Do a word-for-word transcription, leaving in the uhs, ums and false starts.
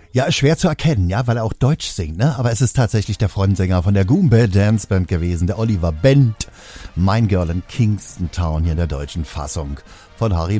Ja, schwer zu erkennen, ja, weil er auch Deutsch singt, ne? Aber es ist tatsächlich der Frontsänger von der Goombay Dance Band gewesen, der Oliver Bent. Mein Girl in Kingston Town hier in der deutschen Fassung von Harry